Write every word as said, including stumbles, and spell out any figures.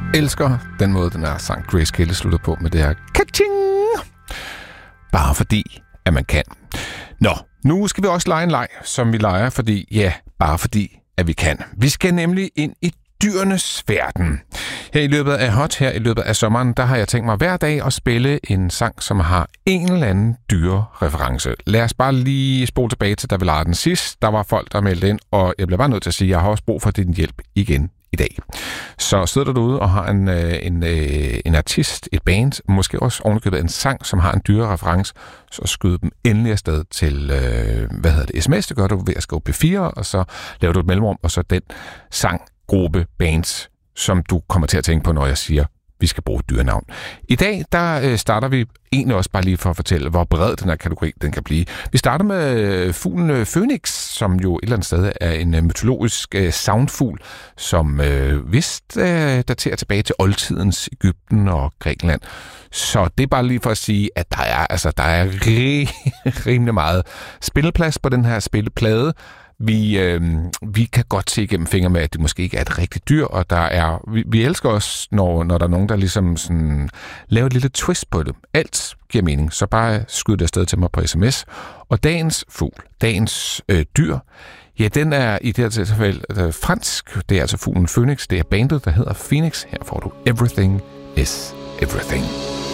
elsker den måde, den her sang Grace Kelly slutter på med det her ka-ching! Bare fordi, at man kan. Nå, nu skal vi også lege en leg, som vi leger, fordi, ja, bare fordi, at vi kan. Vi skal nemlig ind i dyrenes verden. Her i løbet af Hot, her i løbet af sommeren, der har jeg tænkt mig hver dag at spille en sang, som har en eller anden dyrereference. Lad os bare lige spole tilbage til, da vi legede den sidst. Der var folk, der meldte ind, og jeg bliver bare nødt til at sige, at jeg har også brug for din hjælp igen i dag. Så sidder du derude og har en, en, en artist, et band, måske også ovenikøbet en sang, som har en dyrereference, så skyd dem endelig afsted til, øh, hvad hedder det, sms, det gør du ved at skrive P fire, og så laver du et mellemrum, og så den sang, gruppe, bands, som du kommer til at tænke på, når jeg siger, vi skal bruge et dyrenavn. I dag, der øh, starter vi egentlig også bare lige for at fortælle, hvor bred den her kategori den kan blive. Vi starter med øh, fuglen øh, Phoenix, som jo et eller andet sted er en øh, mytologisk øh, soundfugl, som øh, vist øh, daterer tilbage til oldtidens Egypten og Grækenland. Så det er bare lige for at sige, at der er, altså, der er rig, rimelig meget spilleplads på den her spilleplade. Vi, øh, vi kan godt se igennem fingre med, at det måske ikke er et rigtigt dyr, og der er, vi, vi elsker også, når, når der er nogen, der ligesom sådan, laver et lille twist på det. Alt giver mening, så bare skyd det afsted til mig på sms. Og dagens fugl, dagens øh, dyr, ja, den er i det her tilfælde øh, fransk. Det er altså fuglen Phoenix. Det er bandet, der hedder Phoenix. Her får du Everything is Everything.